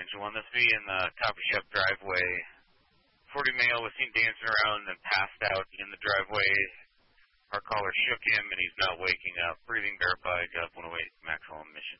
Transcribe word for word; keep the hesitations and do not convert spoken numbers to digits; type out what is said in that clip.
confidential one. This be in the coffee shop driveway. forty male was seen dancing around and passed out in the driveway. Our caller shook him, and he's not waking up. Breathing verified, job one oh eight, maximum mission.